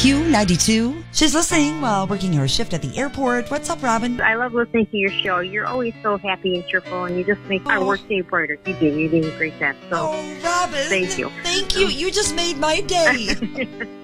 Q92. She's listening while working her shift at the airport. What's up, Robin? I love listening to your show. You're always so happy and cheerful, and you just make our workday brighter. You do. You're doing a great job. So, Robin. thank you. Thank you. You just made my day.